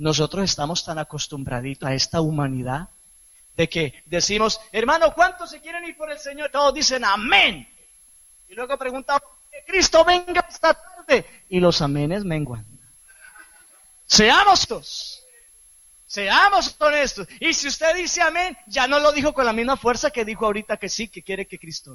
Nosotros estamos tan acostumbraditos a esta humanidad de que decimos, hermano, ¿cuántos se quieren ir por el Señor? Todos dicen amén. Y luego preguntamos, que Cristo venga esta tarde. Y los amenes menguan. Seamos honestos. Y si usted dice amén, ya no lo dijo con la misma fuerza que dijo ahorita que sí, que quiere que Cristo.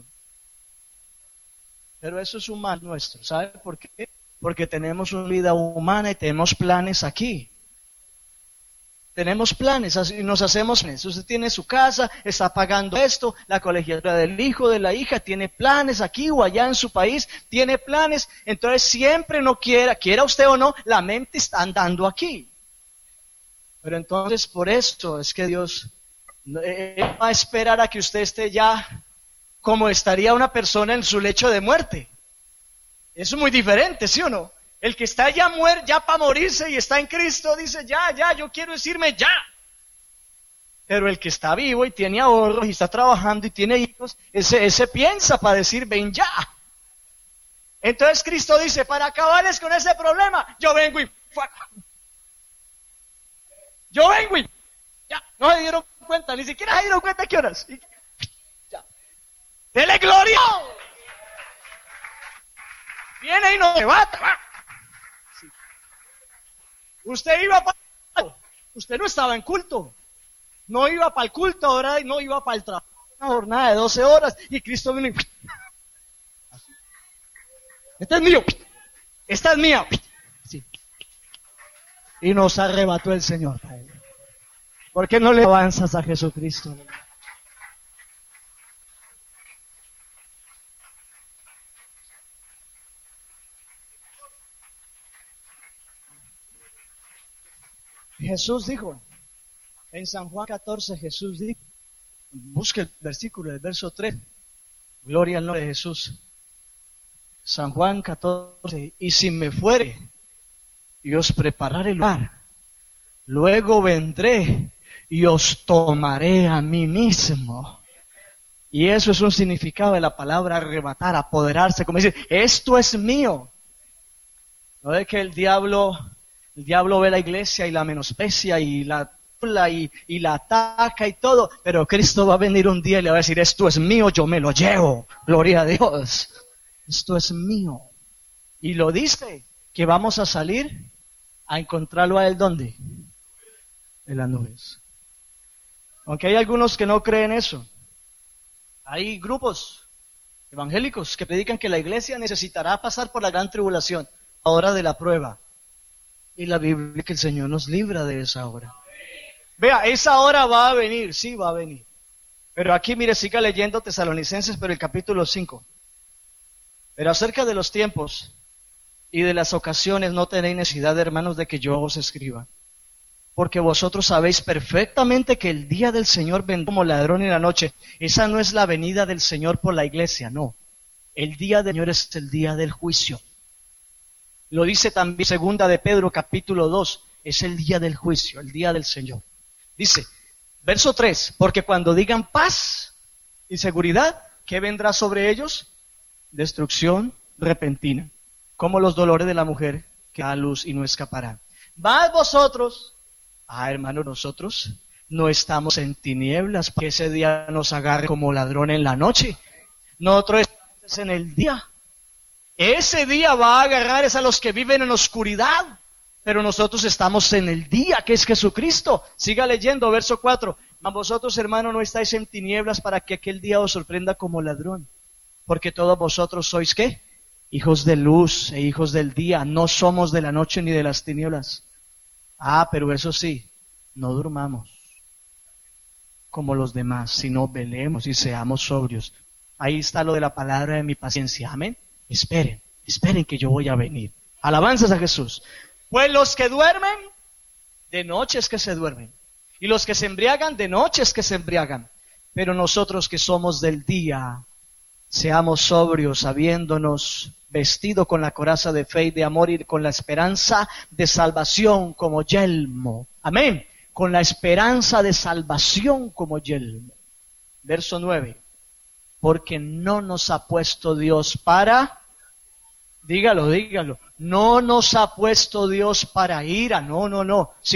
Pero eso es un mal nuestro. ¿Sabe por qué? Porque tenemos una vida humana y tenemos planes aquí. Tenemos planes, y nos hacemos planes. Usted tiene su casa, está pagando esto, la colegiatura del hijo, de la hija, tiene planes aquí o allá en su país, tiene planes. Entonces siempre no quiera usted o no, la mente está andando aquí. Pero entonces por esto es que Dios va a esperar a que usted esté ya como estaría una persona en su lecho de muerte. Eso es muy diferente, ¿sí o no? El que está ya muerto, ya para morirse y está en Cristo, dice ya, yo quiero decirme ya. Pero el que está vivo y tiene ahorros y está trabajando y tiene hijos, ese piensa para decir ven ya. Entonces Cristo dice, para acabarles con ese problema, yo vengo y ya, no se dieron cuenta, ni siquiera se dieron cuenta qué horas. Ya. ¡Dele gloria! Viene y nos levanta. Sí. Usted iba para... Usted no estaba en culto. No iba para el culto, ahora no iba para el trabajo. Una jornada de 12 horas y Cristo vino y... Este es mío. Esta es mía. Sí. Y nos arrebató el Señor. ¿Por qué no le avanzas a Jesucristo? Jesús dijo, en San Juan 14, Jesús dijo, busque el versículo, el verso 3, gloria al nombre de Jesús. San Juan 14, y si me fuere y os prepararé el lugar, luego vendré y os tomaré a mí mismo. Y eso es un significado de la palabra arrebatar, apoderarse, como decir, esto es mío. No es que el diablo ve la iglesia y la menosprecia y la ataca y todo, pero Cristo va a venir un día y le va a decir, esto es mío, yo me lo llevo, gloria a Dios, esto es mío. Y lo dice, que vamos a salir a encontrarlo a él, ¿dónde? En las nubes. Aunque hay algunos que no creen eso, hay grupos evangélicos que predican que la iglesia necesitará pasar por la gran tribulación, la hora de la prueba. Y la Biblia que el Señor nos libra de esa hora. Vea, esa hora va a venir, sí va a venir. Pero aquí, mire, siga leyendo Tesalonicenses, pero el capítulo 5. Pero acerca de los tiempos y de las ocasiones no tenéis necesidad, hermanos, de que yo os escriba. Porque vosotros sabéis perfectamente que el día del Señor vendrá como ladrón en la noche. Esa no es la venida del Señor por la iglesia, no. El día del Señor es el día del juicio. Lo dice también segunda de Pedro capítulo 2, es el día del juicio, el día del Señor. Dice, verso 3, porque cuando digan paz y seguridad, ¿qué vendrá sobre ellos? Destrucción repentina, como los dolores de la mujer que da a luz y no escapará. Más vosotros, hermano, nosotros no estamos en tinieblas, que ese día nos agarre como ladrón en la noche. Nosotros estamos en el día. Ese día va a agarrar a los que viven en oscuridad, pero nosotros estamos en el día que es Jesucristo. Siga leyendo, verso 4. Mas vosotros, hermanos, no estáis en tinieblas para que aquel día os sorprenda como ladrón, porque todos vosotros sois, ¿qué? Hijos de luz e hijos del día, no somos de la noche ni de las tinieblas. Pero eso sí, no durmamos como los demás, sino velemos y seamos sobrios. Ahí está lo de la palabra de mi paciencia, amén. Esperen que yo voy a venir. Alabanzas a Jesús. Pues los que duermen, de noche es que se duermen. Y los que se embriagan, de noche es que se embriagan. Pero nosotros que somos del día, seamos sobrios, habiéndonos vestido con la coraza de fe y de amor y con la esperanza de salvación como yelmo. Amén. Con la esperanza de salvación como yelmo. Verso 9. Porque no nos ha puesto Dios para, dígalo, no nos ha puesto Dios para ira, no,